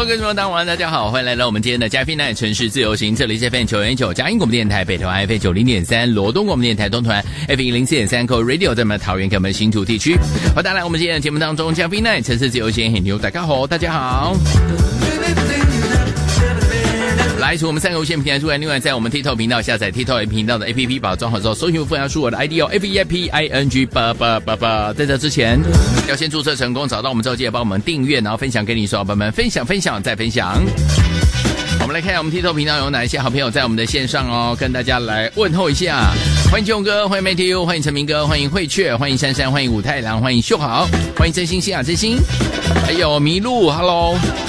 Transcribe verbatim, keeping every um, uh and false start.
各位听众大家大家好，欢迎来到我们今天的加菲奈城市自由行，这里是 F M 九点九佳音广播电台北投 F M 九零点三罗东广播电台东团 F M 零四点三 Go Radio 在我们桃园跟我们新竹地区。欢迎大家来我们今天的节目当中，加菲奈城市自由行很牛，大家好，大家好。来，除我们三个无线平台之外，另外在我们 TikTok 频道下载 TikTok 频道的 A P P， 把它装好之后，搜寻付要输我的 I D 哦 ，F E I P I N G 八八八八。在这之前，要先注册成功，找到我们之后记得帮我们订阅，然后分享给你所有伙伴们，分享分享再分享。我们来看一下我们 TikTok 频道有哪一些好朋友在我们的线上哦，跟大家来问候一下。欢迎金勇哥，欢迎 Matthew， 欢迎陈明哥，欢迎慧雀，欢迎珊珊，欢迎武太郎，欢迎秀豪，欢迎真心心啊真心，还有麋鹿 ，Hello，